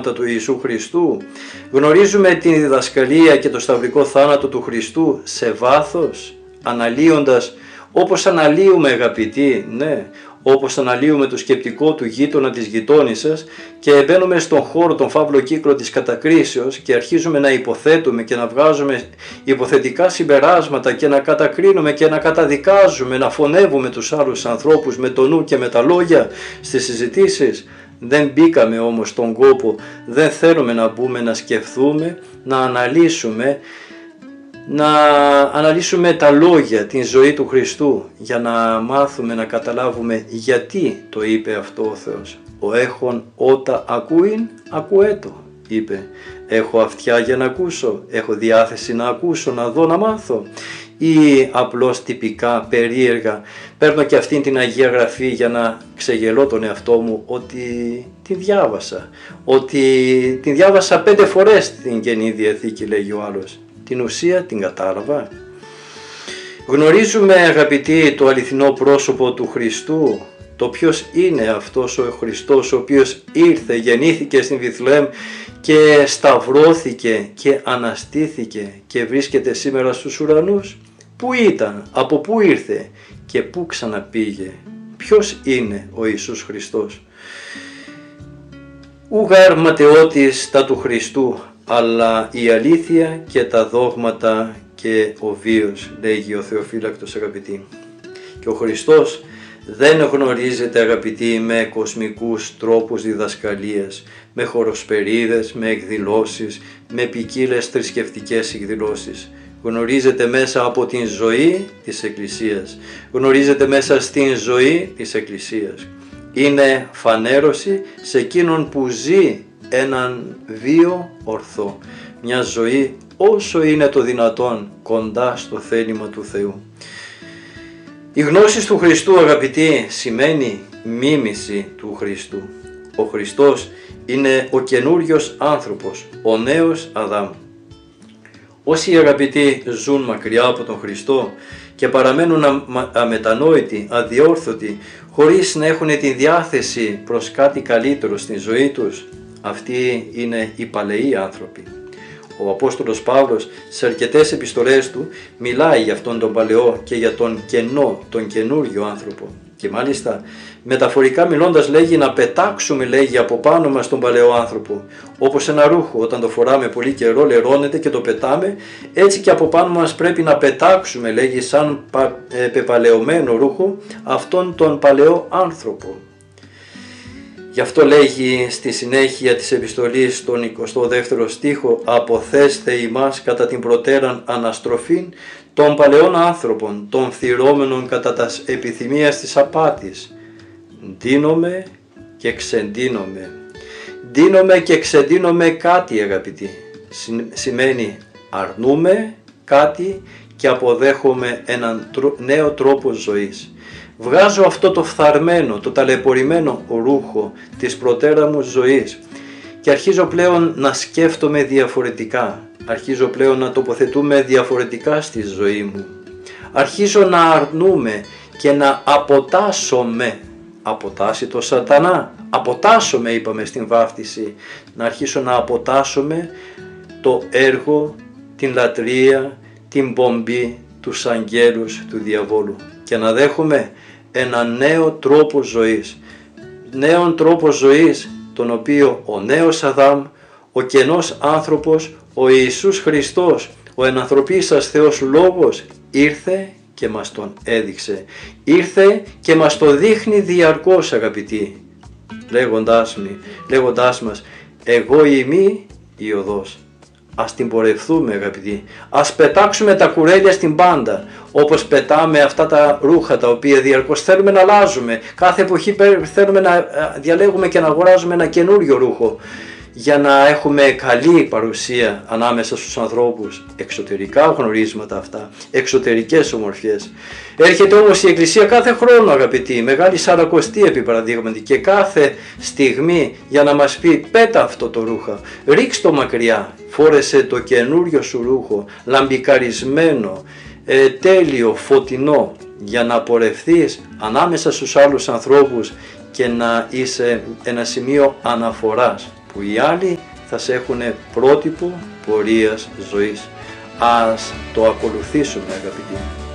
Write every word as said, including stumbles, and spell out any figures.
θαύματα του Ιησού Χριστού. Γνωρίζουμε την διδασκαλία και το σταυρικό θάνατο του Χριστού σε βάθος, αναλύοντας όπως αναλύουμε, αγαπητοί, ναι, όπως αναλύουμε το σκεπτικό του γείτονα της γειτόνισσας και μπαίνουμε στον χώρο, τον φαύλο κύκλο της κατακρίσεως και αρχίζουμε να υποθέτουμε και να βγάζουμε υποθετικά συμπεράσματα και να κατακρίνουμε και να καταδικάζουμε, να φωνεύουμε τους άλλους ανθρώπους με το νου και με τα λόγια στις συζητήσεις. Δεν μπήκαμε όμως στον κόπο, δεν θέλουμε να μπούμε να σκεφτούμε, να αναλύσουμε, να αναλύσουμε τα λόγια, την ζωή του Χριστού, για να μάθουμε, να καταλάβουμε γιατί το είπε αυτό ο Θεός. Ο έχων ότα ακούειν, ακουέτο, είπε. Έχω αυτιά για να ακούσω, έχω διάθεση να ακούσω, να δω, να μάθω. Ή απλώς τυπικά, περίεργα, παίρνω και αυτήν την Αγία Γραφή για να ξεγελώ τον εαυτό μου ότι την διάβασα, ότι την διάβασα πέντε φορές την Καινή Διαθήκη, λέγει ο άλλος. Την ουσία την κατάλαβα. Γνωρίζουμε, αγαπητοί, το αληθινό πρόσωπο του Χριστού, το ποιος είναι αυτός ο Χριστός ο οποίος ήρθε, γεννήθηκε στην Βιθλεέμ και σταυρώθηκε και αναστήθηκε και βρίσκεται σήμερα στους ουρανούς. Πού ήταν, από πού ήρθε και πού ξαναπήγε. Ποιος είναι ο Ιησούς Χριστός? Ουγάρ ματαιώτης τα του Χριστού, αλλά η αλήθεια και τα δόγματα και ο βίος, λέγει ο Θεοφύλακτος, αγαπητοί. Και ο Χριστός δεν γνωρίζεται, αγαπητοί, με κοσμικούς τρόπους διδασκαλίας, με χοροσπερίδες, με εκδηλώσεις, με ποικίλες θρησκευτικές εκδηλώσεις. Γνωρίζεται μέσα από την ζωή της Εκκλησίας. Γνωρίζεται μέσα στην ζωή της Εκκλησίας. Είναι φανέρωση σε εκείνον που ζει έναν βίο ορθό, μια ζωή όσο είναι το δυνατόν κοντά στο θέλημα του Θεού. Η γνώση του Χριστού, αγαπητοί, σημαίνει μίμηση του Χριστού. Ο Χριστός είναι ο καινούριος άνθρωπος, ο νέος Αδάμ. Όσοι, αγαπητοί, ζουν μακριά από τον Χριστό και παραμένουν αμετανόητοι, αδιόρθωτοι, χωρίς να έχουν τη διάθεση προς κάτι καλύτερο στην ζωή τους, αυτοί είναι οι παλαιοί άνθρωποι. Ο Απόστολος Παύλος σε αρκετές επιστολές του μιλάει για αυτόν τον παλαιό και για τον κενό, τον καινούριο άνθρωπο. Και μάλιστα μεταφορικά μιλώντας λέγει να πετάξουμε, λέγει, από πάνω μας τον παλαιό άνθρωπο. Όπως ένα ρούχο όταν το φοράμε πολύ καιρό λερώνεται και το πετάμε, έτσι και από πάνω μας πρέπει να πετάξουμε, λέγει, σαν πεπαλαιωμένο ρούχο αυτόν τον παλαιό άνθρωπο. Γι' αυτό λέγει στη συνέχεια της επιστολής στον εικοστό δεύτερο στίχο «Αποθέσθε ημάς κατά την προτέραν αναστροφήν των παλαιών άνθρωπων, των θυρώμενων κατά τας επιθυμίας της απάτης. Ντύνομαι και ξεντύνομαι». Ντύνομαι και ξεντύνομαι κάτι, αγαπητοί. Σημαίνει αρνούμε κάτι και αποδέχομαι έναν νέο τρόπο ζωής. Βγάζω αυτό το φθαρμένο, το ταλαιπωρημένο ρούχο της προτέρα μου ζωής και αρχίζω πλέον να σκέφτομαι διαφορετικά. Αρχίζω πλέον να τοποθετούμε διαφορετικά στη ζωή μου. Αρχίζω να αρνούμε και να αποτάσσομαι. Αποτάσσει το σατανά. Αποτάσσομαι, είπαμε στην βάφτιση. Να αρχίσω να αποτάσσομαι το έργο, την λατρεία, την πομπή, τους αγγέλους του διαβόλου. Και να δέχομαι ένα νέο τρόπο ζωής. Νέον τρόπο ζωής, τον οποίο ο νέος Αδάμ, ο καινός άνθρωπος, ο Ιησούς Χριστός, ο ενανθρωπίσας Θεός Λόγος, ήρθε και μας τον έδειξε. Ήρθε και μας το δείχνει διαρκώς, αγαπητοί, λέγοντάς, μη, λέγοντάς μας «Εγώ είμαι η οδός». Ας την πορευθούμε, αγαπητοί. Ας πετάξουμε τα κουρέλια στην πάντα, όπως πετάμε αυτά τα ρούχα τα οποία διαρκώς θέλουμε να αλλάζουμε. Κάθε εποχή θέλουμε να διαλέγουμε και να αγοράζουμε ένα καινούριο ρούχο για να έχουμε καλή παρουσία ανάμεσα στους ανθρώπους. Εξωτερικά γνωρίσματα αυτά, εξωτερικές ομορφιές. Έρχεται όμως η Εκκλησία κάθε χρόνο, αγαπητοί, Μεγάλη Σαρακοστή επί παραδείγματι, και κάθε στιγμή για να μας πει πέτα αυτό το ρούχα, ρίξ' το μακριά, φόρεσε το καινούριο σου ρούχο, λαμπικαρισμένο, ε, τέλειο, φωτεινό, για να πορευθείς ανάμεσα στους άλλους ανθρώπους και να είσαι ένα σημείο αναφοράς, που που οι άλλοι θα σε έχουν πρότυπο πορείας ζωής. Ας το ακολουθήσουμε, αγαπητοί.